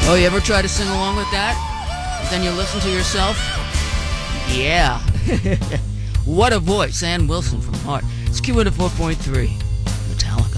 Oh, you ever try to sing along with that? And then you listen to yourself? Yeah. What a voice. Ann Wilson from Heart. It's Q1 4.3. Metallica.